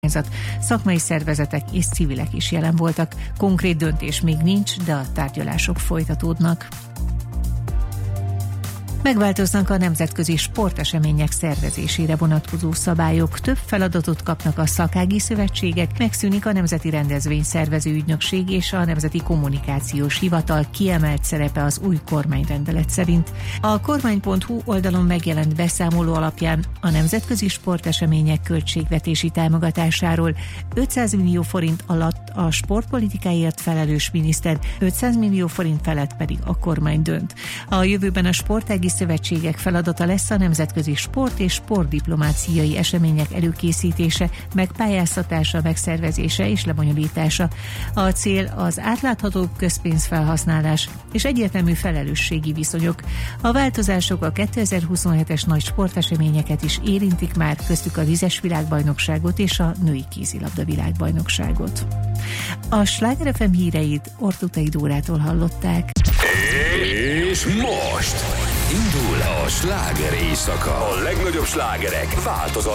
Szakmai szervezetek és civilek is jelen voltak. Konkrét döntés még nincs, de a tárgyalások folytatódnak. Megváltoznak a nemzetközi sportesemények szervezésére vonatkozó szabályok, több feladatot kapnak a szakági szövetségek, megszűnik a Nemzeti Rendezvényszervező Ügynökség és a Nemzeti Kommunikációs Hivatal kiemelt szerepe az új kormányrendelet szerint. A kormány.hu oldalon megjelent beszámoló alapján a nemzetközi sportesemények költségvetési támogatásáról 500 millió forint alatt a sportpolitikáért felelős miniszter, 500 millió forint felett pedig a kormány dönt. A jövőben a sportági szövetségek feladata lesz a nemzetközi sport és sportdiplomáciai események előkészítése, megpályáztatása, megszervezése és lebonyolítása. A cél az átláthatóbb közpénzfelhasználás és egyértelmű felelősségi viszonyok. A változások a 2027-es nagy sporteseményeket is érintik már, köztük a vizes világbajnokságot és a női kézilabda világbajnokságot. A Sláger FM híreit Ortutai Dórától hallották. És most indul a sláger éjszaka. A legnagyobb slágerek változatlanul.